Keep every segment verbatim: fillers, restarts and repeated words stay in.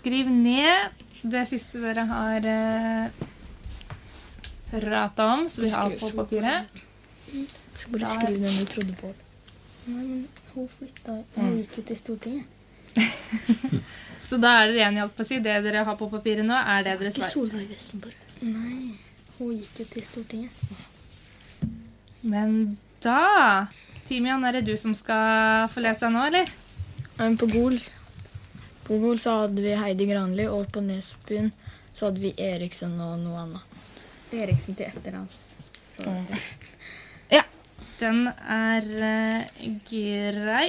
skriv ned det siste dere har uh, pratet om, så vi har på papiret. Jeg skal bare skrive den du trodde på. Nei, men hun flyttet, hun gikk ut i Stortinget. Så da er dere enige alt på å si. Det dere har på papiret nå, er det dere Ikke svarer. Solveig Vestenborg. Nei, hun gikk ut i Stortinget. Men da, Timian, er det du som skal få lese nå, eller? Um, på Gol På Gol så hadde vi Heidi Granli, og på Nesbyen så hadde vi Eriksen og noe annet. Eriksen til etternavn. Ja, den er uh, grei.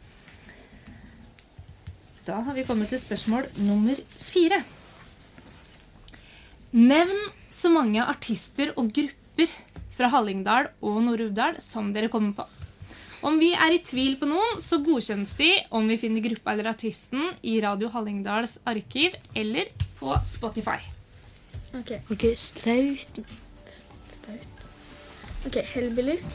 Da har vi kommet til spørsmål nummer fire. Nevn så mange artister og grupper fra Hallingdal og Nord-Uvdal som dere kommer på. Om vi er i tvil på noen, så godkjennes de om vi finner gruppa eller artisten i Radio Hallingdals arkiv eller på Spotify. Ok, Ok, Staut. staut. Ok, Hellbillies.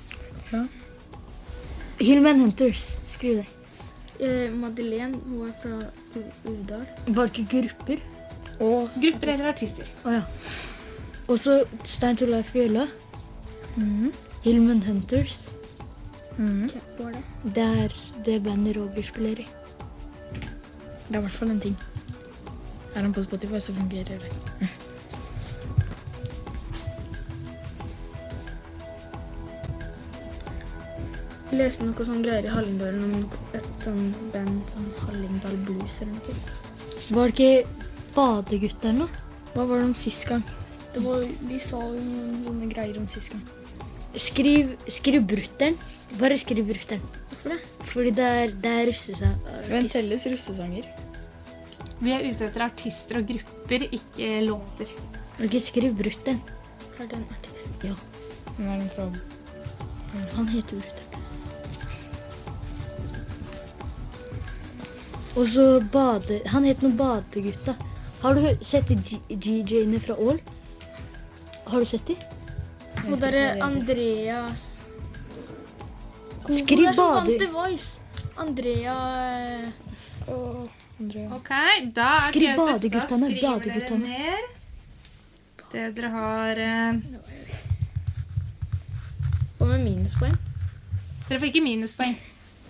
Hillman Hunters, skriv det. Eh, Madeleine, hun er fra U- Uvdal. Var det ikke grupper? Og, Grupper eller artister. åja. Og så Stein Torleif Fjøla. Hillman Hunters. Hvem var det? Det er det bandet Roger spiller i. Det er i hvert fall en ting. Er han på Spotify, så fungerer det. Jeg leste noe sånn greier i Hallingdal om et sånn band, sånn Hallingdal Blues eller noe. Var det ikke Badegutta eller noe? Hva var det om sist gang? Det var, de sa jo noen sånne greier om sist gang. Skriv, skriv Brutteren. Bare skriv Brutteren. Hvorfor det? Fordi det er, det er russesang. Men telles russesanger? Vi er ute etter artister og grupper, ikke låter. Ok, skriv Brutteren. For det er en artist. Ja, Nå er den fra... han heter Brutteren. Og så bade... Han heter noe Badegutta. Har du sett de G J-ene fra Ål? Har du sett de? Og der er Andreas. Skriv Hun er som bade- vant The Voice. Andrea... eh, Åh, Andrea. Ok, da er Skriv det beste. Da badeguttene, skriver badeguttene. dere ned. Det dere har... eh, Får med minuspoeng. Dere får ikke minuspoeng.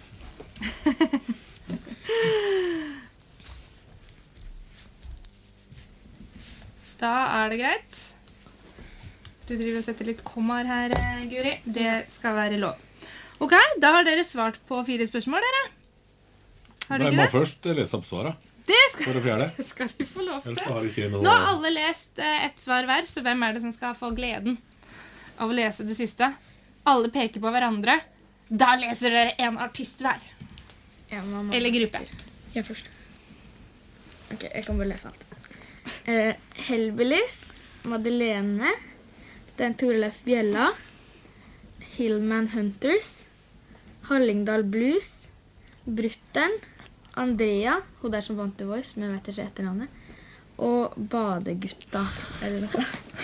Da er det greit. Du driver og setter litt kommaer her, eh, Guri. Det skal være lov. Ok, da har dere svart på fire spørsmål, dere. Har dere Jeg må ikke det? først lese opp svaret Det skal, for det fjerde. det skal vi få lov Ellers til. så har vi ikke noe... Nå har alle lest eh, ett svar hver, så hvem er det som skal få gleden av å lese det siste? Alle peker på hverandre. Da leser dere en artist hver. Ja, mamma. Eller gruppe. Jeg først. Ok, jeg kan bare lese alt. Eh, Hellbillies, Madeleine, Stein Torleif Bjella, Hillman Hunters, Hallingdal Blues, Brutteren, Andrea, hun der som vant The Voice, men jeg vet ikke etternavnet, og Badegutta, eller noe.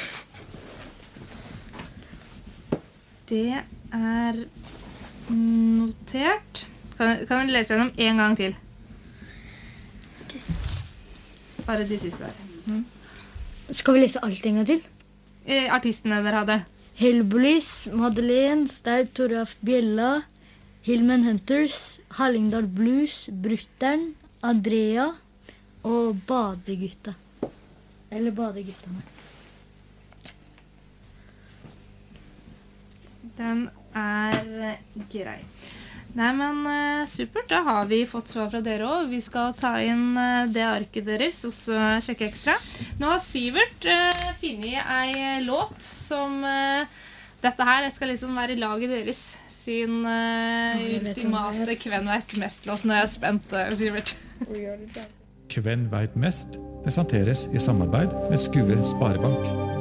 Det er notert. Kan, kan du lese gjennom en gang til? Bare de siste der. Mm. Skal vi lese alt en gang til? Eh, artistene dere hadde. Hellbillies, Madeleine, Stein Torleif Bjella, Hillman Hunters, Hallingdal Blues, Brutteren, Andrea og Badegutta. Eller Badeguttene. Den er grei. Nei, men eh, supert. Da har vi fått svar fra dere også. Vi skal ta inn eh, det arket deres og så sjekke ekstra. Nå har Sivert eh, finnet ei låt som eh, dette her skal liksom være laget deres sin eh, jeg vet ultimate Kven vet mest-låt. Nå er jeg spent, eh, Sivert. Kven veit mest presenteres i samarbeid med Skue Sparebank.